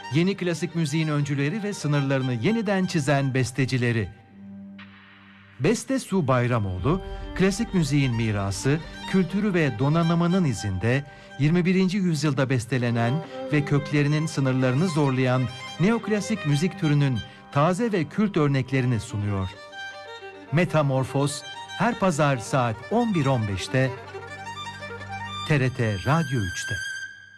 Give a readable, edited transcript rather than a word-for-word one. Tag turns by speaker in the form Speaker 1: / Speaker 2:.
Speaker 1: Yeni klasik müziğin öncüleri ve sınırlarını yeniden çizen bestecileri. Beste Su Bayramoğlu, klasik müziğin mirası, kültürü ve donanımının izinde 21. yüzyılda bestelenen ve köklerinin sınırlarını zorlayan neoklasik müzik türünün taze ve kült örneklerini sunuyor. Metamorfoz her pazar saat 11.15'te TRT Radyo 3'te.